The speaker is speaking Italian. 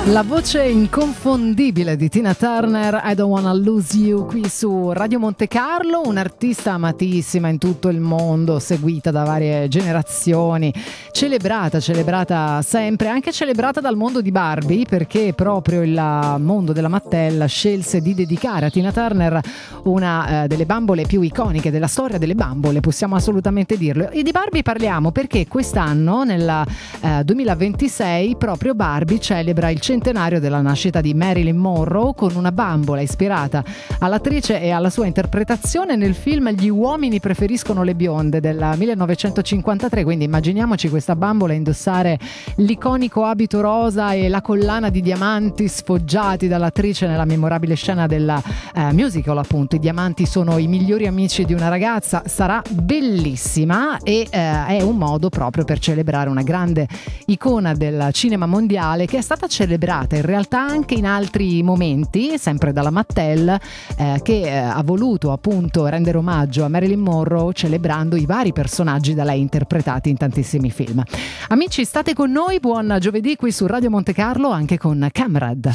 La voce inconfondibile di Tina Turner, I Don't Wanna Lose You, qui su Radio Monte Carlo, un'artista amatissima in tutto il mondo, seguita da varie generazioni, celebrata sempre, anche celebrata dal mondo di Barbie, perché proprio il mondo della Mattel scelse di dedicare a Tina Turner una delle bambole più iconiche della storia delle bambole, possiamo assolutamente dirlo. E di Barbie parliamo perché quest'anno, nel 2026, proprio Barbie celebra il centenario della nascita di Marilyn Monroe con una bambola ispirata all'attrice e alla sua interpretazione nel film Gli uomini preferiscono le bionde del 1953, quindi immaginiamoci questa bambola indossare l'iconico abito rosa e la collana di diamanti sfoggiati dall'attrice nella memorabile scena del musical, appunto. I diamanti sono i migliori amici di una ragazza, sarà bellissima e è un modo proprio per celebrare una grande icona del cinema mondiale che è stata celebrata in realtà anche in altri momenti, sempre dalla Mattel, che ha voluto appunto rendere omaggio a Marilyn Monroe celebrando i vari personaggi da lei interpretati in tantissimi film. Amici, state con noi, buon giovedì qui su Radio Monte Carlo anche con Camrad.